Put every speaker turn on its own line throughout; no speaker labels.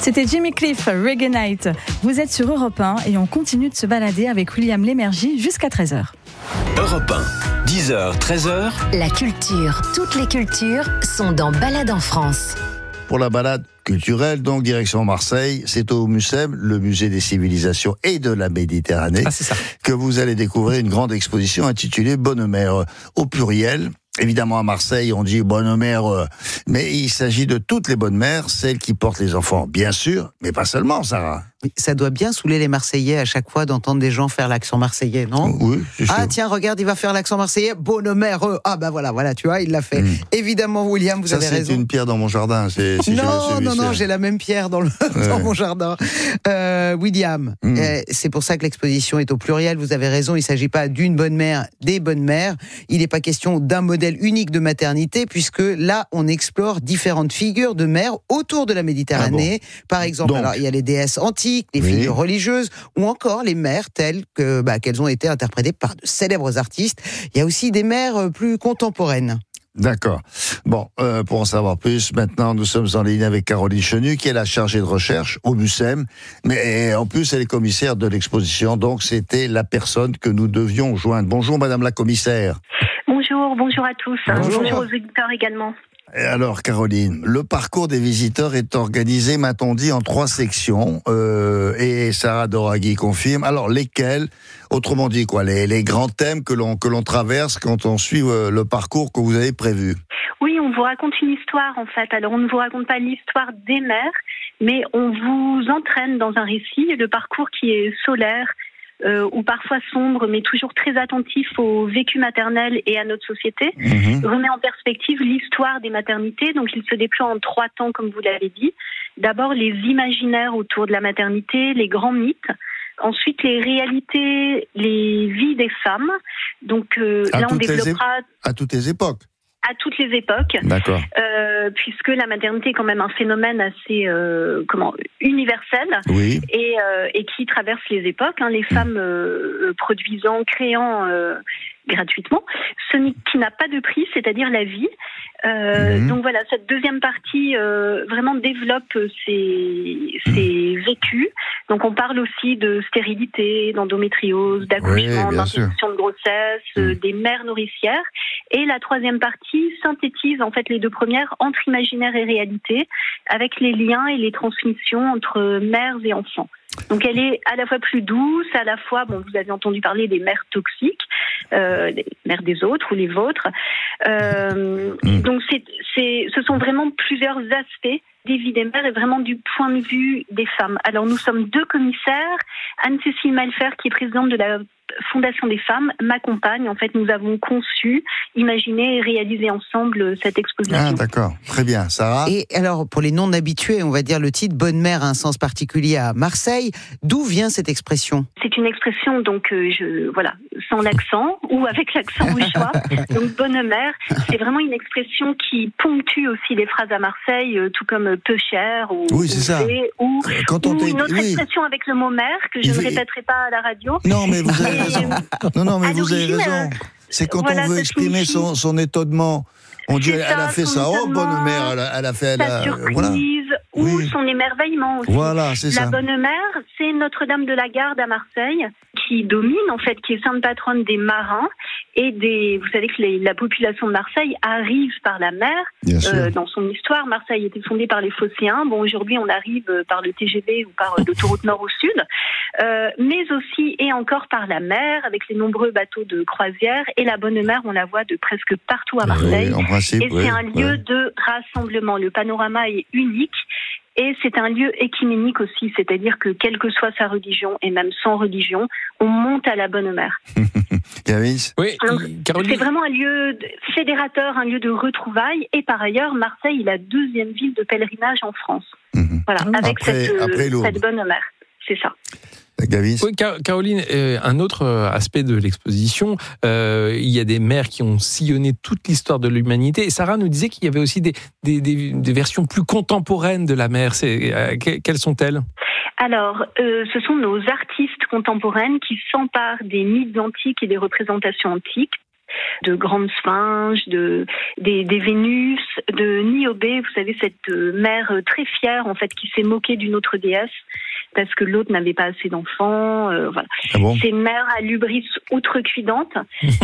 C'était Jimmy Cliff, Reggae Night. Vous êtes sur Europe 1 et on continue de se balader avec William Lémergie jusqu'à 13h.
Europe 1, 10h, 13h.
La culture, toutes les cultures sont dans Balade en France.
Pour la balade culturelle, donc direction Marseille, c'est au MUCEM, le musée des civilisations et de la Méditerranée,
c'est ça,
que vous allez découvrir une grande exposition intitulée Bonne Mère, au pluriel. Évidemment, à Marseille, on dit bonne mère, mais il s'agit de toutes les bonnes mères, celles qui portent les enfants, bien sûr, mais pas seulement, Sarah.
Ça doit bien saouler les Marseillais à chaque fois d'entendre des gens faire l'accent marseillais, non ?
Oui, c'est sûr.
Ah tiens, regarde, il va faire l'accent marseillais, bonne mère. Ah bah voilà, tu vois, il l'a fait. Évidemment, William, vous avez raison.
Ça, c'est une pierre dans mon jardin.
Non, j'ai la même pierre dans mon jardin. William, c'est pour ça que l'exposition est au pluriel, vous avez raison, il ne s'agit pas d'une bonne mère, des bonnes mères. Il n'est pas question d'un modèle unique de maternité, puisque là, on explore différentes figures de mères autour de la Méditerranée. Ah bon. Par exemple, alors, il y a les déesses antiques, les figures religieuses, ou encore les mères telles qu'elles ont été interprétées par de célèbres artistes. Il y a aussi des mères plus contemporaines.
D'accord. Bon, pour en savoir plus, maintenant nous sommes en ligne avec Caroline Chenu, qui est la chargée de recherche au MUCEM, mais en plus elle est commissaire de l'exposition, donc c'était la personne que nous devions joindre. Bonjour Madame la commissaire.
Bonjour à tous. Bonjour aux auditeurs également.
Et alors Caroline, le parcours des visiteurs est organisé, m'a-t-on dit, en 3 sections, et Sarah Doraghi confirme. Alors lesquelles ? Autrement dit, quoi, les grands thèmes que l'on traverse quand on suit le parcours que vous avez prévu.
Oui, on vous raconte une histoire en fait. Alors on ne vous raconte pas l'histoire des mères, mais on vous entraîne dans un récit, le parcours qui est solaire, ou parfois sombre, mais toujours très attentif au vécu maternel et à notre société, remet en perspective l'histoire des maternités. Donc il se déploie en 3 temps, comme vous l'avez dit. D'abord les imaginaires autour de la maternité, les grands mythes. Ensuite les réalités, les vies des femmes. Donc là on développera...
À toutes les époques.
À toutes les époques.
D'accord.
Puisque la maternité est quand même un phénomène assez universel,
oui.
et qui traverse les époques, les femmes produisant, créant gratuitement, ce qui n'a pas de prix, c'est-à-dire la vie. Donc voilà, cette deuxième partie vraiment développe ces vécus. Donc on parle aussi de stérilité, d'endométriose, d'accouchement, d'interruption de grossesse, des mères nourricières. Et la troisième partie synthétise en fait les 2 premières entre imaginaire et réalité, avec les liens et les transmissions entre mères et enfants. Donc elle est à la fois plus douce, à la fois, vous avez entendu parler des mères toxiques, les mères des autres ou les vôtres. Donc ce sont vraiment plusieurs aspects des vies des mères et vraiment du point de vue des femmes. Alors nous sommes 2 commissaires, Anne-Cécile Malfer qui est présidente de la Fondation des femmes m'accompagne. En fait, nous avons conçu, imaginé et réalisé ensemble cette exposition.
Ah, d'accord. Très bien. Sarah ?
Et alors, pour les non-habitués, on va dire le titre « Bonne mère » a un sens particulier à Marseille. D'où vient cette expression ?
C'est une expression, donc, sans l'accent ou avec l'accent au choix. Donc, bonne mère, c'est vraiment une expression qui ponctue aussi les phrases à Marseille, tout comme peu cher ou
oui, c'est ça.
Ou une autre expression avec le mot mère que je ne répéterai pas à la radio.
Non, mais vous avez raison. Non, mais vous avez raison. C'est quand on veut exprimer son étonnement. On dit, elle a fait ça. Oh, bonne mère, elle a fait...
Sa surprise, ou son émerveillement aussi.
Voilà, c'est ça.
La bonne mère, c'est Notre-Dame de la Garde à Marseille, qui domine, en fait, qui est sainte patronne des marins et vous savez que la population de Marseille arrive par la mer. Dans son histoire, Marseille était fondée par les Phocéens. Bon, aujourd'hui, on arrive par le TGV ou par l'autoroute nord au sud, mais aussi et encore par la mer, avec les nombreux bateaux de croisière. Et la bonne mère, on la voit de presque partout à Marseille.
Oui, en principe,
et c'est un lieu de rassemblement. Le panorama est unique. Et c'est un lieu écuménique aussi, c'est-à-dire que quelle que soit sa religion, et même sans religion, on monte à la bonne mère.
Oui, Caroline.
C'est vraiment un lieu fédérateur, un lieu de retrouvailles, et par ailleurs, Marseille est la 2e ville de pèlerinage en France. Voilà, avec cette bonne mère, c'est ça.
Gavis.
Oui, Caroline, un autre aspect de l'exposition, il y a des mères qui ont sillonné toute l'histoire de l'humanité. Et Sarah nous disait qu'il y avait aussi des versions plus contemporaines de la mère. Quelles sont-elles ?
Alors, ce sont nos artistes contemporaines qui s'emparent des mythes antiques et des représentations antiques de grandes sphinges, des Vénus, de Niobé, vous savez, cette mère très fière en fait qui s'est moquée d'une autre déesse parce que l'autre n'avait pas assez d'enfants. Voilà.
Ah bon?
Ces mères à l'hubris outrecuidante.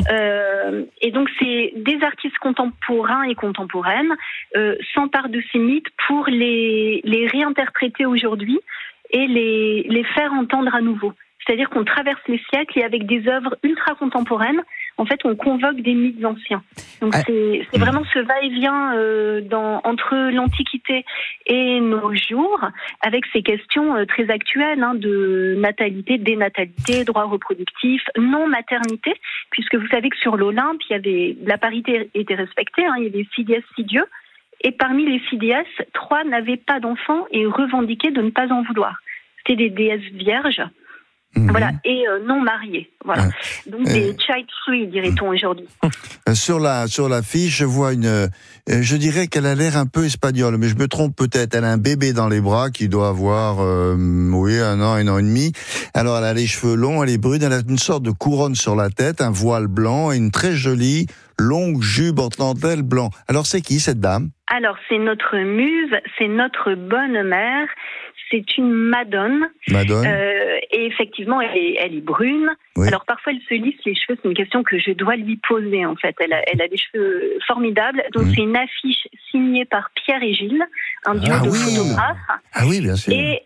Et donc, c'est des artistes contemporains et contemporaines s'emparent de ces mythes pour les réinterpréter aujourd'hui et les faire entendre à nouveau. C'est-à-dire qu'on traverse les siècles et avec des œuvres ultra contemporaines, en fait, on convoque des mythes anciens. Donc c'est vraiment ce va-et-vient entre l'Antiquité et nos jours, avec ces questions très actuelles de natalité, dénatalité, droit reproductif, non-maternité, puisque vous savez que sur l'Olympe, la parité était respectée, il y avait 6 déesses, 6 dieux, et parmi les 6 déesses, 3 n'avaient pas d'enfants et revendiquaient de ne pas en vouloir. C'était des déesses vierges. Voilà, et non mariés. Voilà. Donc des child free, dirait-on aujourd'hui.
Sur la fiche, je vois je dirais qu'elle a l'air un peu espagnole, mais je me trompe peut-être. Elle a un bébé dans les bras qui doit avoir, 1 an et demi. Alors elle a les cheveux longs, elle est brune, elle a une sorte de couronne sur la tête, un voile blanc et une très jolie longue jupe en dentelle blanc. Alors c'est qui cette dame?
Alors c'est notre muse, c'est notre bonne mère. C'est une Madone. Et effectivement, elle est brune. Oui. Alors parfois, elle se lisse les cheveux. C'est une question que je dois lui poser, en fait. Elle a des cheveux formidables. Donc c'est une affiche signée par Pierre et Gilles, un duo de photographes.
Ah oui, bien sûr.
Et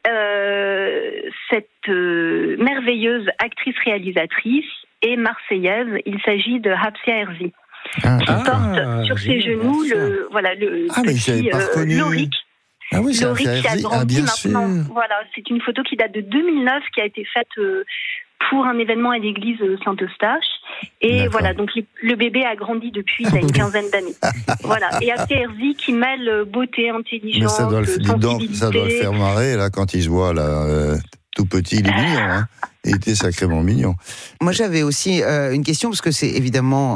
cette merveilleuse actrice-réalisatrice est marseillaise. Il s'agit de Hapsia Herzi, qui porte sur ses genoux le petit Loric.
Ah oui, c'est
Loric qui a grandi maintenant. Voilà, c'est une photo qui date de 2009, qui a été faite pour un événement à l'église Saint-Eustache. Et d'accord. Voilà, donc le bébé a grandi depuis il y a une quinzaine d'années. Voilà, et Hapsia Herzi qui mêle beauté, intelligence, sensibilité.
Ça doit le faire marrer là quand il se voit là. Tout petit, il est mignon, Il était sacrément mignon.
Moi, j'avais aussi une question, parce que c'est évidemment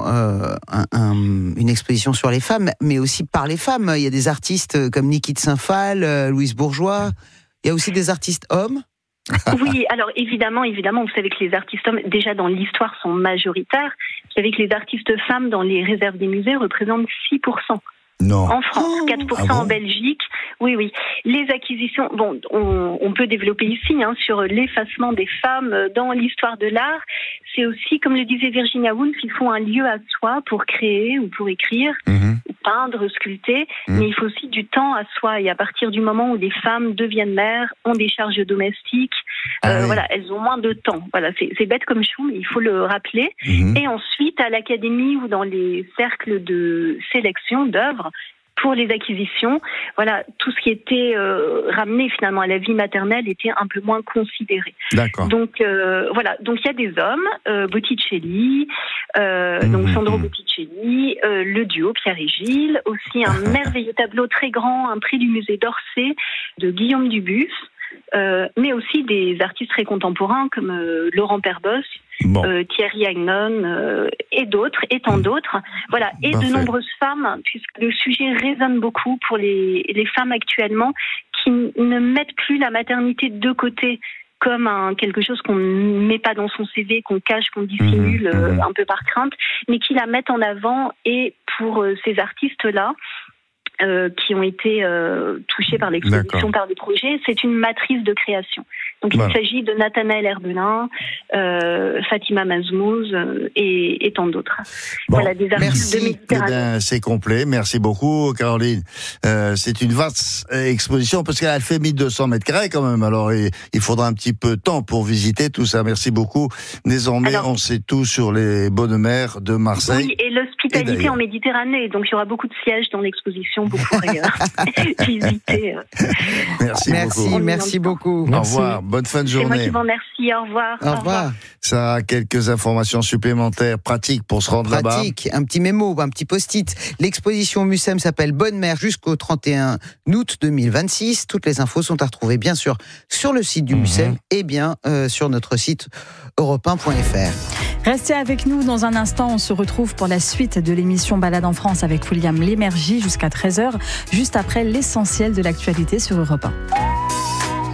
une exposition sur les femmes, mais aussi par les femmes. Il y a des artistes comme Niki de Saint-Phal, Louise Bourgeois. Il y a aussi des artistes hommes.
Oui, alors évidemment, vous savez que les artistes hommes, déjà dans l'histoire, sont majoritaires. Vous savez que les artistes femmes dans les réserves des musées représentent 6%.
Non.
En France, 4% en Belgique. Oui. Les acquisitions, on peut développer ici sur l'effacement des femmes dans l'histoire de l'art. C'est aussi, comme le disait Virginia Woolf, il faut un lieu à soi pour créer ou pour écrire, ou peindre, sculpter, mais il faut aussi du temps à soi. Et à partir du moment où les femmes deviennent mères, ont des charges domestiques, elles ont moins de temps. Voilà, c'est bête comme chou, mais il faut le rappeler. Et ensuite, à l'académie ou dans les cercles de sélection d'œuvres, pour les acquisitions, voilà, tout ce qui était ramené finalement à la vie maternelle était un peu moins considéré.
D'accord.
Donc donc il y a des hommes, Botticelli, donc Sandro Botticelli, le duo Pierre et Gilles, aussi un merveilleux tableau très grand, un prix du musée d'Orsay de Guillaume Dubuff. Mais aussi des artistes très contemporains comme Laurent Perbos, Thierry Agnon et d'autres, et tant d'autres. Voilà, et de nombreuses femmes, puisque le sujet résonne beaucoup pour les femmes actuellement qui ne mettent plus la maternité de côté comme quelque chose qu'on ne met pas dans son CV, qu'on cache, qu'on dissimule un peu par crainte, mais qui la mettent en avant. Et pour ces artistes-là, qui ont été touchés par l'exposition, par des projets, c'est une matrice de création. Donc il s'agit de Nathanaël Herbelin, Fatima Mazmouz et tant d'autres. Voilà, des artistes de Méditerranée.
C'est complet, merci beaucoup Caroline. C'est une vaste exposition parce qu'elle fait 1200 mètres carrés quand même, alors il faudra un petit peu de temps pour visiter tout ça. Merci beaucoup. Désormais, on sait tout sur les bonnes mers de Marseille.
Oui, et l'hospitalité en Méditerranée, donc il y aura beaucoup de sièges dans l'exposition, vous pourrez visiter.
Merci beaucoup. Au revoir. Bonne fin de journée.
C'est moi qui vous remercie. Au revoir.
Au revoir.
Ça a quelques informations supplémentaires pratiques pour se rendre là-bas.
Un petit mémo, un petit post-it. L'exposition Mucem s'appelle Bonne Mère jusqu'au 31 août 2026. Toutes les infos sont à retrouver bien sûr sur le site du Mucem et bien sur notre site europe1.fr.
Restez avec nous dans un instant. On se retrouve pour la suite de l'émission Balade en France avec William Lémergie jusqu'à 13h, juste après l'essentiel de l'actualité sur Europe 1.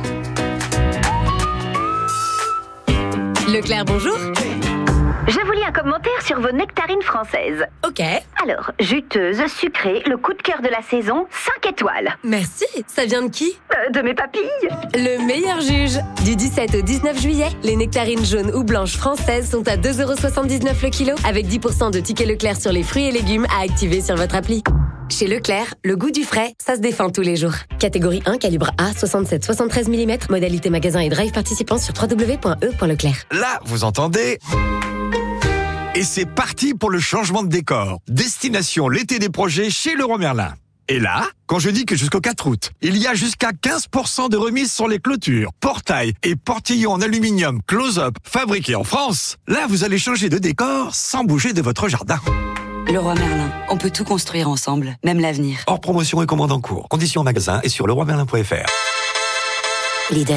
Leclerc, bonjour.
Je vous lis un
commentaire sur vos nectarines françaises.
Ok.
Alors, juteuse, sucrée, le coup de cœur de la saison, 5 étoiles.
Merci. Ça vient de qui ?
De mes papilles.
Le meilleur juge. Du 17 au 19 juillet, les nectarines jaunes ou blanches françaises sont à 2,79€ le kilo, avec 10% de tickets Leclerc sur les fruits et légumes à activer sur votre appli. Chez Leclerc, le goût du frais, ça se défend tous les jours. Catégorie 1, calibre A, 67-73 mm, modalité magasin et drive participant sur www.e.leclerc.
Là, vous entendez ? Et c'est parti pour le changement de décor. Destination l'été des projets chez Leroy Merlin. Et là, quand je dis que jusqu'au 4 août, il y a jusqu'à 15% de remise sur les clôtures, portails et portillons en aluminium close-up fabriqués en France, là vous allez changer de décor sans bouger de votre jardin.
Leroy Merlin, on peut tout construire ensemble, même l'avenir.
Hors promotion et commande en cours. Conditions en magasin et sur leroymerlin.fr.
Lidl.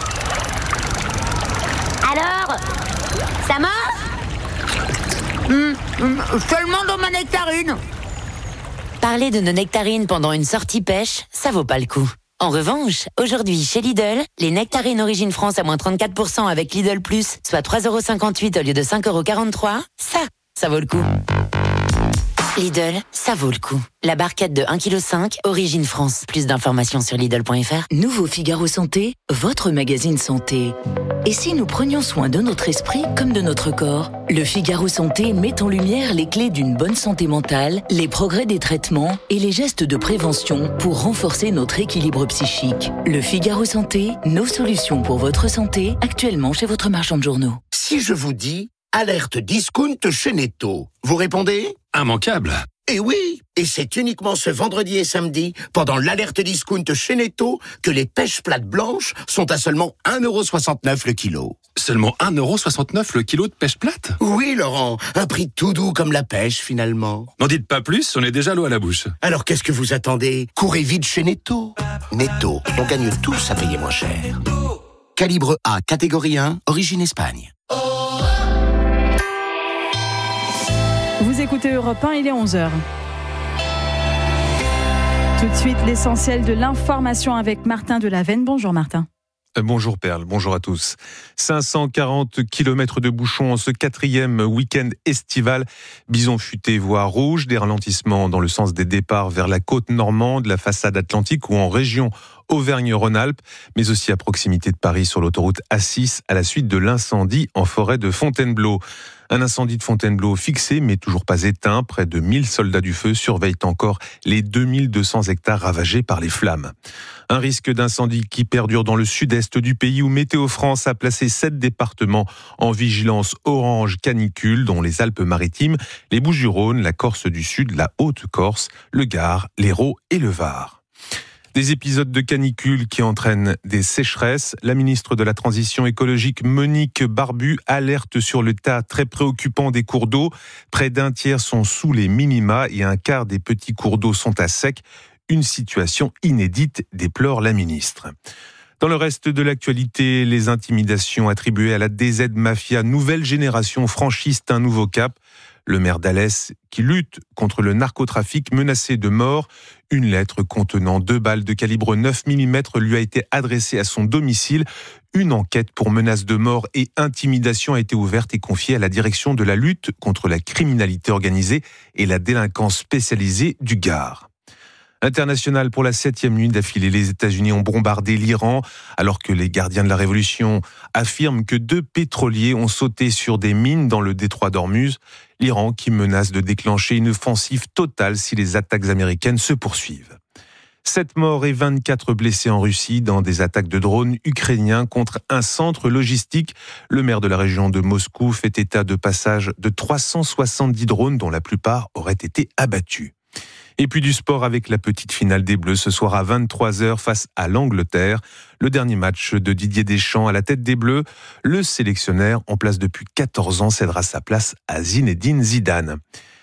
Alors, ça marche ?
Seulement dans ma nectarine.
Parler de nos nectarines pendant une sortie pêche, ça vaut pas le coup. En revanche, aujourd'hui chez Lidl, les nectarines Origine France à moins 34% avec Lidl Plus, soit 3,58€ au lieu de 5,43€, ça vaut le coup. Lidl, ça vaut le coup. La barquette de 1,5 kg, Origine France. Plus d'informations sur Lidl.fr.
Nouveau Figaro Santé, votre magazine santé. Et si nous prenions soin de notre esprit comme de notre corps ? Le Figaro Santé met en lumière les clés d'une bonne santé mentale, les progrès des traitements et les gestes de prévention pour renforcer notre équilibre psychique. Le Figaro Santé, nos solutions pour votre santé, actuellement chez votre marchand de journaux.
Si je vous dis alerte discount chez Netto, vous répondez ?
Immanquable.
Eh oui, et c'est uniquement ce vendredi et samedi, pendant l'alerte discount chez Netto, que les pêches plates blanches sont à seulement 1,69€ le kilo.
Seulement 1,69€ le kilo de pêche plate ?
Oui, Laurent, un prix tout doux comme la pêche, finalement.
N'en dites pas plus, on est déjà l'eau à la bouche.
Alors qu'est-ce que vous attendez ? Courez vite chez Netto. Netto, on gagne tous à payer moins cher. Calibre A, catégorie 1, origine Espagne.
Vous écoutez Europe 1, il est 11h. Tout de suite, l'essentiel de l'information avec Martin Delavenne. Bonjour Martin.
Bonjour Perle, bonjour à tous. 540 km de bouchons en ce 4e week-end estival. Bison futé, voie rouge, des ralentissements dans le sens des départs vers la côte normande, la façade atlantique ou en région Auvergne-Rhône-Alpes, mais aussi à proximité de Paris sur l'autoroute A6 à la suite de l'incendie en forêt de Fontainebleau. Un incendie de Fontainebleau fixé mais toujours pas éteint. Près de 1000 soldats du feu surveillent encore les 2200 hectares ravagés par les flammes. Un risque d'incendie qui perdure dans le sud-est du pays où Météo France a placé 7 départements en vigilance orange canicule, dont les Alpes-Maritimes, les Bouches-du-Rhône, la Corse du Sud, la Haute-Corse, le Gard, l'Hérault et le Var. Des épisodes de canicule qui entraînent des sécheresses. La ministre de la Transition écologique, Monique Barbu, alerte sur l'état très préoccupant des cours d'eau. Près d'un tiers sont sous les minima et un quart des petits cours d'eau sont à sec. Une situation inédite, déplore la ministre. Dans le reste de l'actualité, les intimidations attribuées à la DZ Mafia nouvelle génération franchissent un nouveau cap. Le maire d'Alès, qui lutte contre le narcotrafic menacé de mort, une lettre contenant 2 balles de calibre 9 mm lui a été adressée à son domicile. Une enquête pour menace de mort et intimidation a été ouverte et confiée à la direction de la lutte contre la criminalité organisée et la délinquance spécialisée du Gard. International pour la 7e nuit d'affilée, les États-Unis ont bombardé l'Iran alors que les gardiens de la révolution affirment que 2 pétroliers ont sauté sur des mines dans le détroit d'Ormuz. L'Iran qui menace de déclencher une offensive totale si les attaques américaines se poursuivent. 7 morts et 24 blessés en Russie dans des attaques de drones ukrainiens contre un centre logistique. Le maire de la région de Moscou fait état de passage de 370 drones dont la plupart auraient été abattus. Et puis du sport avec la petite finale des Bleus ce soir à 23h face à l'Angleterre. Le dernier match de Didier Deschamps à la tête des Bleus. Le sélectionneur en place depuis 14 ans cédera sa place à Zinedine Zidane.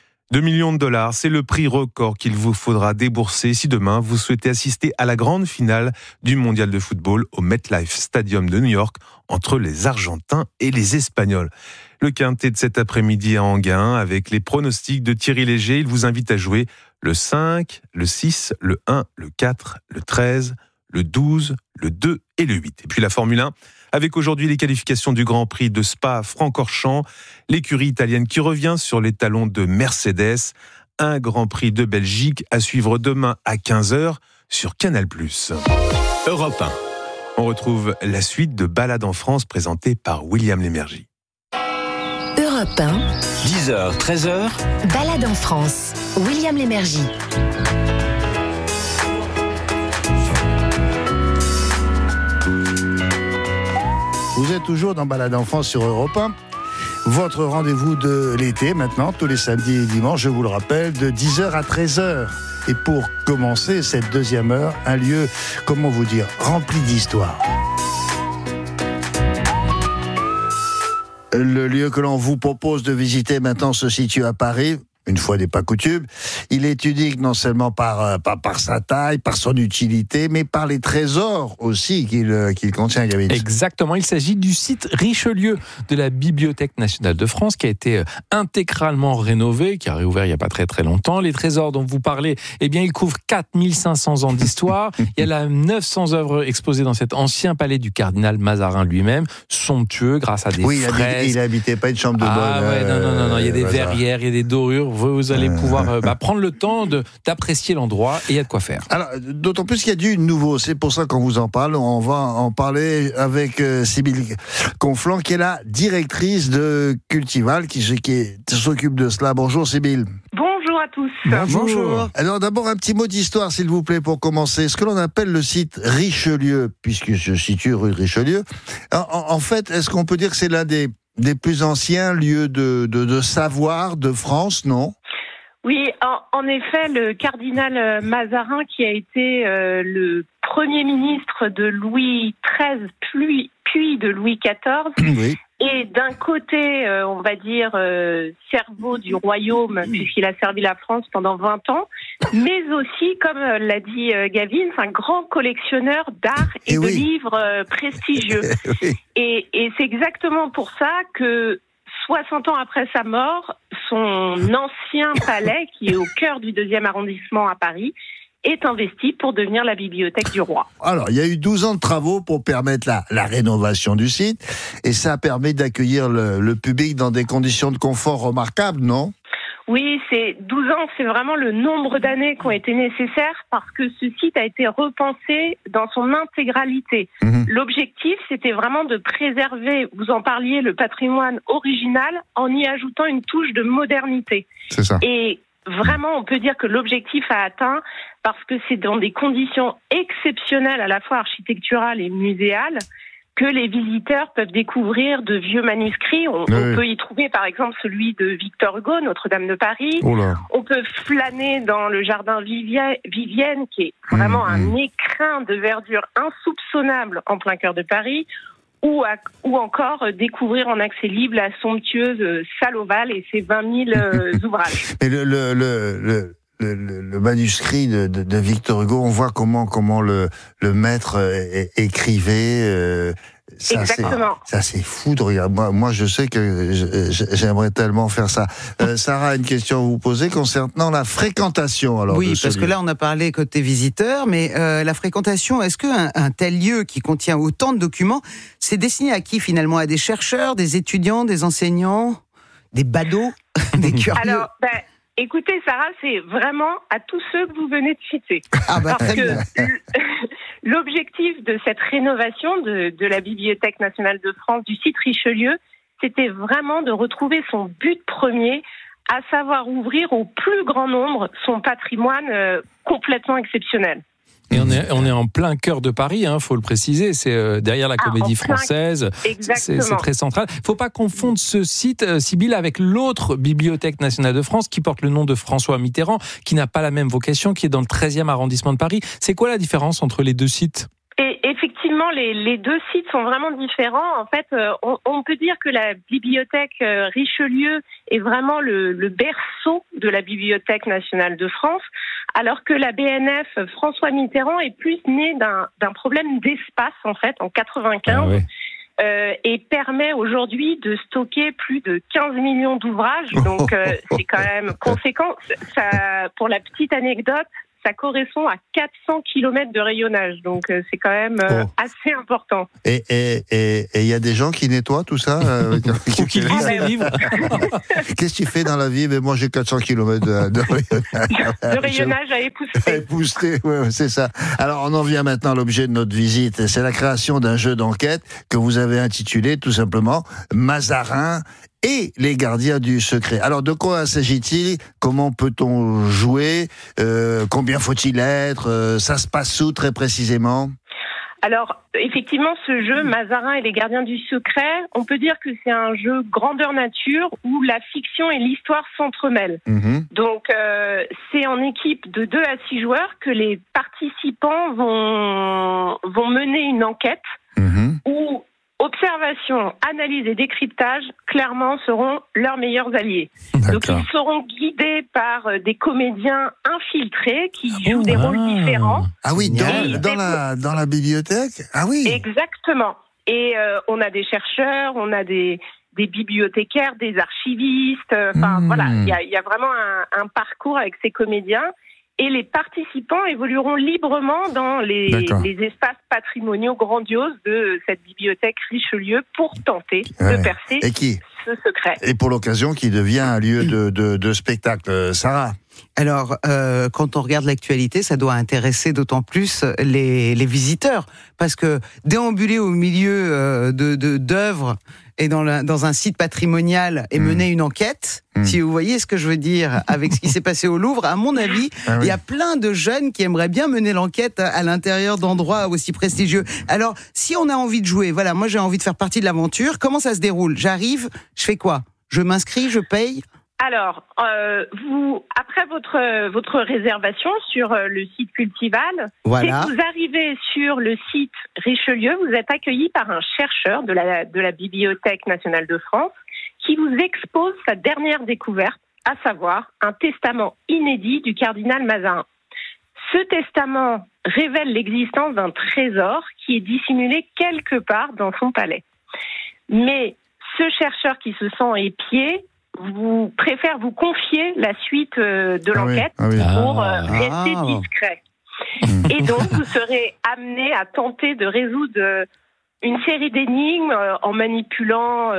2 millions de dollars, c'est le prix record qu'il vous faudra débourser si demain vous souhaitez assister à la grande finale du mondial de football au MetLife Stadium de New York entre les Argentins et les Espagnols. Le quintet de cet après-midi à Enghien avec les pronostics de Thierry Léger. Il vous invite à jouer le 5, le 6, le 1, le 4, le 13, le 12, le 2 et le 8. Et puis la Formule 1, avec aujourd'hui les qualifications du Grand Prix de Spa-Francorchamps, l'écurie italienne qui revient sur les talons de Mercedes, un Grand Prix de Belgique à suivre demain à 15h sur Canal+. Europe 1. On retrouve la suite de Balade en France présentée par William Lémergie.
Europe 1.
10h, 13h.
Balade en France. William Lémergie.
Vous êtes toujours dans Balade en France sur Europe 1. Votre rendez-vous de l'été maintenant, tous les samedis et dimanches, je vous le rappelle, de 10h à 13h. Et pour commencer cette deuxième heure, un lieu, comment vous dire, rempli d'histoire. Le lieu que l'on vous propose de visiter maintenant se situe à Paris. Une fois n'est pas coutume, il est unique non seulement par sa taille, par son utilité, mais par les trésors aussi qu'il contient, Gavin.
Exactement, il s'agit du site Richelieu de la Bibliothèque nationale de France qui a été intégralement rénové, qui a réouvert il n'y a pas très très longtemps. Les trésors dont vous parlez, eh bien, ils couvrent 4500 ans d'histoire. Il y a 900 œuvres exposées dans cet ancien palais du cardinal Mazarin lui-même, somptueux grâce à des fraises.
Il n'habitait pas une chambre de bonne.
Ah ouais, non, il y a des verrières, il y a des dorures. Vous allez pouvoir prendre le temps d'apprécier l'endroit et il y a de quoi faire.
Alors, d'autant plus qu'il y a du nouveau. C'est pour ça qu'on vous en parle. On va en parler avec Sybille Conflant, qui est la directrice de Cultival, qui s'occupe de cela. Bonjour Sybille.
Bonjour à tous.
Bonjour. Alors d'abord un petit mot d'histoire, s'il vous plaît, pour commencer. Ce que l'on appelle le site Richelieu, puisqu'il se situe rue de Richelieu. En fait, est-ce qu'on peut dire que c'est l'un des plus anciens lieux de savoir de France, non ?
Oui, en effet, le cardinal Mazarin, qui a été le premier ministre de Louis XIII, puis de Louis XIV, oui. Et d'un côté, on va dire, cerveau du royaume, puisqu'il a servi la France pendant 20 ans, mais aussi, comme l'a dit Gavin, c'est un grand collectionneur d'art et de livres prestigieux. Oui. Et c'est exactement pour ça que 60 ans après sa mort, son ancien palais, qui est au cœur du 2e arrondissement à Paris, est investi pour devenir la bibliothèque du roi.
Alors, il y a eu 12 ans de travaux pour permettre la rénovation du site, et ça a permis d'accueillir le public dans des conditions de confort remarquables, non ?
Oui, c'est 12 ans, c'est vraiment le nombre d'années qui ont été nécessaires parce que ce site a été repensé dans son intégralité. L'objectif, c'était vraiment de préserver, vous en parliez, le patrimoine original en y ajoutant une touche de modernité.
C'est ça.
Et vraiment, on peut dire que l'objectif a atteint parce que c'est dans des conditions exceptionnelles, à la fois architecturales et muséales, que les visiteurs peuvent découvrir de vieux manuscrits. On peut y trouver par exemple celui de Victor Hugo, Notre-Dame de Paris. On peut flâner dans le jardin Vivienne, qui est vraiment un écrin de verdure insoupçonnable en plein cœur de Paris. Ou encore découvrir en accès libre la somptueuse salle ovale et ses 20 000 ouvrages.
Et le manuscrit de Victor Hugo, on voit comment le maître écrivait.
Exactement.
Ça c'est fou de regarder. Moi, je sais que j'aimerais tellement faire ça. Sarah, une question à vous poser concernant la fréquentation. Alors,
oui, parce que là, on a parlé côté visiteur, mais la fréquentation, est-ce qu'un tel lieu qui contient autant de documents, c'est destiné à qui finalement ? À des chercheurs, des étudiants, des enseignants, des badauds, des curieux ?
Alors, écoutez, Sarah, c'est vraiment à tous ceux que vous venez de citer.
Parce que
l'objectif de cette rénovation de la Bibliothèque nationale de France, du site Richelieu, c'était vraiment de retrouver son but premier, à savoir ouvrir au plus grand nombre son patrimoine complètement exceptionnel.
Et on est en plein cœur de Paris, faut le préciser. C'est derrière la Comédie Française. C'est très central. Il ne faut pas confondre ce site, Sybille, avec l'autre Bibliothèque nationale de France qui porte le nom de François Mitterrand, qui n'a pas la même vocation, qui est dans le 13e arrondissement de Paris. C'est quoi la différence entre les deux sites ?
Et effectivement, les deux sites sont vraiment différents. En fait, on peut dire que la bibliothèque Richelieu est vraiment le berceau de la Bibliothèque nationale de France, alors que la BNF François Mitterrand est plus née d'un problème d'espace, en fait, en 95. Et permet aujourd'hui de stocker plus de 15 millions d'ouvrages. Donc, c'est quand même conséquent. Ça, pour la petite anecdote, ça correspond à 400 km de rayonnage. Donc, c'est quand même assez important.
Et il y a des gens qui nettoient tout ça
qui lisent les livres.
Qu'est-ce que tu fais dans la vie? Mais moi, j'ai 400 km de rayonnage.
De rayonnage à épousseter.
À épousseter, ouais, c'est ça. Alors, on en vient maintenant à l'objet de notre visite. C'est la création d'un jeu d'enquête que vous avez intitulé, tout simplement, Mazarin et les gardiens du secret. Alors, de quoi s'agit-il? Comment peut-on jouer? Combien faut-il être? Ça se passe où, très précisément?
Alors, effectivement, ce jeu, Mazarin et les gardiens du secret, on peut dire que c'est un jeu grandeur nature où la fiction et l'histoire s'entremêlent. Donc, c'est en équipe de 2 à 6 joueurs que les participants vont mener une enquête où observation, analyse et décryptage, clairement, seront leurs meilleurs alliés. Donc, ils seront guidés par des comédiens infiltrés qui jouent des rôles différents.
Ah oui, dans la bibliothèque? Ah oui.
Exactement. Et on a des chercheurs, on a des bibliothécaires, des archivistes. Enfin, voilà, il y a vraiment un parcours avec ces comédiens. Et les participants évolueront librement dans les espaces patrimoniaux grandioses de cette bibliothèque Richelieu pour tenter de percer ce secret.
Et pour l'occasion, qui devient un lieu de spectacle. Sarah?
Alors, quand on regarde l'actualité, ça doit intéresser d'autant plus les visiteurs, parce que déambuler au milieu d'œuvres et dans un site patrimonial et mener une enquête, si vous voyez ce que je veux dire avec ce qui s'est passé au Louvre, à mon avis, il y a plein de jeunes qui aimeraient bien mener l'enquête à l'intérieur d'endroits aussi prestigieux. Alors, si on a envie de jouer, voilà, moi j'ai envie de faire partie de l'aventure, comment ça se déroule? J'arrive, je fais quoi? Je m'inscris, je paye?
Alors, après votre réservation sur le site Cultival, dès que vous arrivez sur le site Richelieu, vous êtes accueilli par un chercheur de la Bibliothèque nationale de France qui vous expose sa dernière découverte, à savoir un testament inédit du cardinal Mazarin. Ce testament révèle l'existence d'un trésor qui est dissimulé quelque part dans son palais. Mais ce chercheur qui se sent épié préfère vous confier la suite de l'enquête pour rester discret. Et donc, vous serez amené à tenter de résoudre une série d'énigmes en manipulant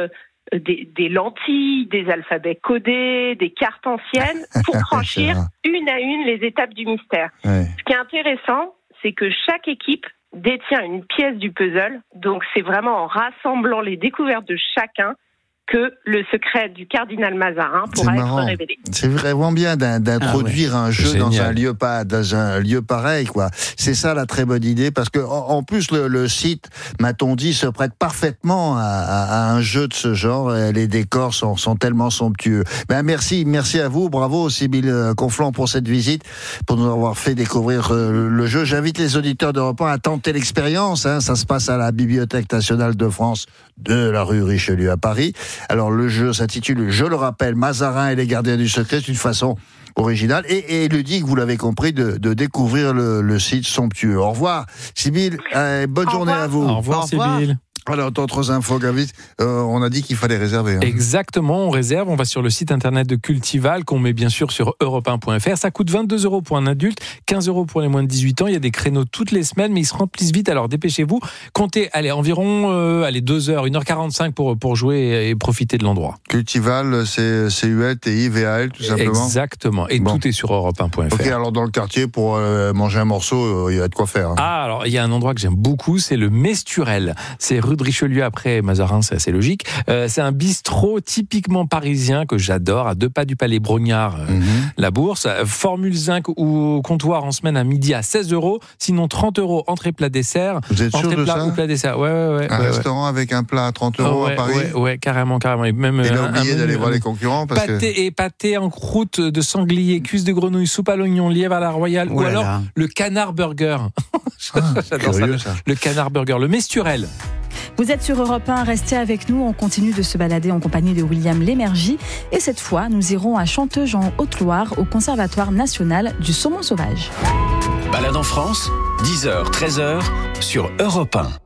des lentilles, des alphabets codés, des cartes anciennes pour franchir une à une les étapes du mystère. Ce qui est intéressant, c'est que chaque équipe détient une pièce du puzzle. Donc, c'est vraiment en rassemblant les découvertes de chacun que le secret du cardinal Mazarin pourra être révélé.
C'est vraiment bien d'introduire un jeu dans un lieu pareil, quoi. C'est ça la très bonne idée, parce que en plus le site, m'a-t-on dit, se prête parfaitement à un jeu de ce genre. Les décors sont tellement somptueux. Ben merci à vous, bravo Sybille Conflans pour cette visite, pour nous avoir fait découvrir le jeu. J'invite les auditeurs d'Europe 1 à tenter l'expérience. Ça se passe à la Bibliothèque nationale de France de la rue Richelieu à Paris. Alors le jeu s'intitule, je le rappelle, Mazarin et les gardiens du secret. C'est une façon originale et ludique, vous l'avez compris, de découvrir le site somptueux. Au revoir Sybille, bonne journée à vous.
Au revoir Sybille.
Alors, d'autres infos, Gavis, on a dit qu'il fallait réserver.
Exactement, on réserve, on va sur le site internet de Cultival, qu'on met bien sûr sur europe1.fr. Ça coûte 22 € pour un adulte, 15 € pour les moins de 18 ans. Il y a des créneaux toutes les semaines, mais ils se remplissent vite, alors dépêchez-vous. Comptez, environ 2 heures, 1h45 pour jouer et profiter de l'endroit.
Cultival, c'est CULTIVAL, tout simplement.
Exactement, et tout est sur europe1.fr.
Ok, alors dans le quartier, pour manger un morceau, il y a de quoi faire.
Ah, alors il y a un endroit que j'aime beaucoup, c'est le Mesturel. C'est rue de Richelieu après Mazarin, c'est assez logique. C'est un bistrot typiquement parisien que j'adore, à 2 pas du Palais Brognard, la Bourse. Formule 5 ou comptoir en semaine à midi à 16 €. Sinon 30 € entrée plat dessert.
Vous êtes sûr de ça?
Entrée plat ou plat dessert. Ouais.
Un restaurant avec un plat à 30 € à Paris.
Ouais, carrément. Et même
il a oublié d'aller voir les concurrents parce
pâté en croûte de sanglier, cuisse de grenouille, soupe à l'oignon, lièvre à la royale, ou alors le canard burger. J'adore ça. Le canard burger, le Mesturel.
Vous êtes sur Europe 1, restez avec nous, on continue de se balader en compagnie de William Lémergie et cette fois nous irons à Chanteuge en Haute-Loire au Conservatoire national du saumon sauvage.
Balade en France, 10h, 13h sur Europe 1.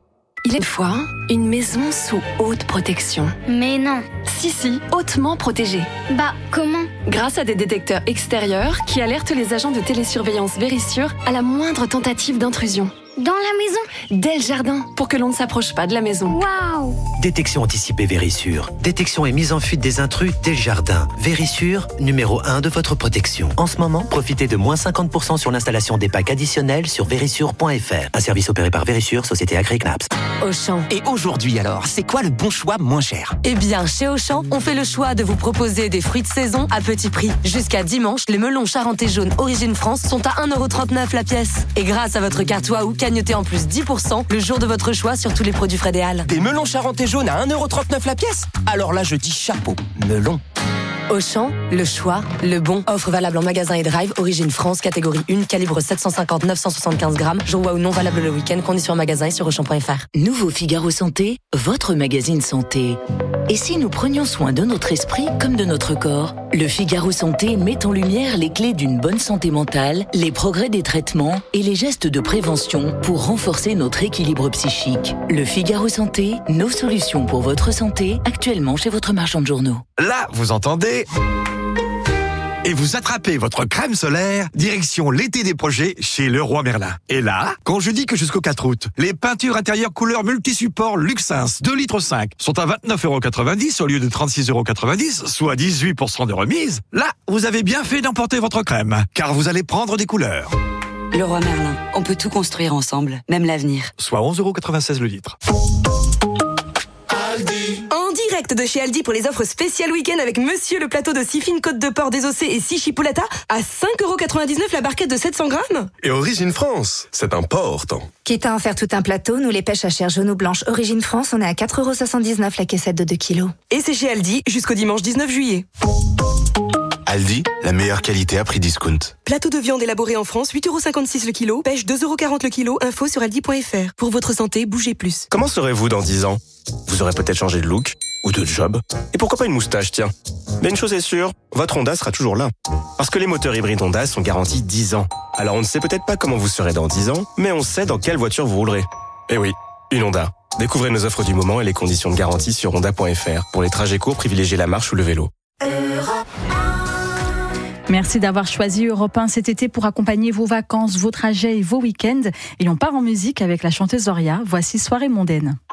Il est une fois une maison sous haute protection.
Mais non.
Si, hautement protégée.
Bah, comment ?
Grâce à des détecteurs extérieurs qui alertent les agents de télésurveillance Vérissure à la moindre tentative d'intrusion.
Dans la maison ?
Dès le jardin, pour que l'on ne s'approche pas de la maison.
Waouh !
Détection anticipée Vérissure. Détection et mise en fuite des intrus dès le jardin. Vérissure, numéro 1 de votre protection. En ce moment, profitez de moins 50% sur l'installation des packs additionnels sur vérissure.fr. Un service opéré par Vérissure, société Agri-Knaps.
Auchan.
Et aujourd'hui alors, c'est quoi le bon choix moins cher ?
Eh bien, chez Auchan, on fait le choix de vous proposer des fruits de saison à petit prix. Jusqu'à dimanche, les melons charentais jaunes Origine France sont à 1,39€ la pièce. Et grâce à votre carte Waouh, gagnez en plus 10% le jour de votre choix sur tous les produits Fred et Al.
Des melons charentais jaunes à 1,39€ la pièce ? Alors là, je dis chapeau, melon.
Auchan, le choix, le bon. Offre valable en magasin et drive, Origine France, catégorie 1, calibre 750-975 grammes. Jour Waouh non valable le week-end, conditions en magasin et sur Auchan.fr.
Nouveau Figaro Santé, votre magazine santé. Et si nous prenions soin de notre esprit comme de notre corps ? Le Figaro Santé met en lumière les clés d'une bonne santé mentale, les progrès des traitements et les gestes de prévention pour renforcer notre équilibre psychique. Le Figaro Santé, nos solutions pour votre santé, actuellement chez votre marchand de journaux.
Là, vous entendez ? Et vous attrapez votre crème solaire, direction l'été des projets chez Leroy Merlin. Et là, quand je dis que jusqu'au 4 août, les peintures intérieures couleur multisupport Luxins 2,5 litres sont à 29,90€ au lieu de 36,90€, soit 18% de remise, là, vous avez bien fait d'emporter votre crème, car vous allez prendre des couleurs.
Leroy Merlin, on peut tout construire ensemble, même l'avenir.
Soit 11,96€ le litre.
En direct de chez Aldi pour les offres spéciales week-end avec Monsieur le plateau de 6 fines côtes de porc désossées et 6 chipolata à 5,99€ la barquette de 700 grammes.
Et Origine France, c'est important.
Quitte à en faire tout un plateau, nous les pêches à chair jaune ou blanche Origine France, on est à 4,79€ la caissette de 2 kilos.
Et c'est chez Aldi jusqu'au dimanche 19 juillet.
Aldi, la meilleure qualité à prix discount.
Plateau de viande élaboré en France, 8,56€ le kilo, pêche 2,40€ le kilo, info sur aldi.fr. Pour votre santé, bougez plus.
Comment serez-vous dans 10 ans ? Vous aurez peut-être changé de look ou de job. Et pourquoi pas une moustache, tiens. Mais une chose est sûre, votre Honda sera toujours là. Parce que les moteurs hybrides Honda sont garantis 10 ans. Alors on ne sait peut-être pas comment vous serez dans 10 ans, mais on sait dans quelle voiture vous roulerez. Eh oui, une Honda. Découvrez nos offres du moment et les conditions de garantie sur honda.fr. Pour les trajets courts, privilégiez la marche ou le vélo.
Merci d'avoir choisi Europe 1 cet été pour accompagner vos vacances, vos trajets et vos week-ends. Et on part en musique avec la chanteuse Zoria. Voici Soirée mondaine.